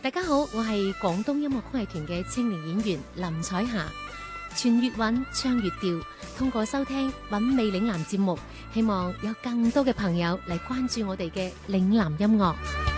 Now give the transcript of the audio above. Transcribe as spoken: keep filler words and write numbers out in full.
大家好，我係廣東音樂曲藝團嘅青年演員林彩霞。傳粵韻，唱粵調，通過收聽韻味嶺南節目，希望有更多嘅朋友嚟關注我哋嘅嶺南音樂。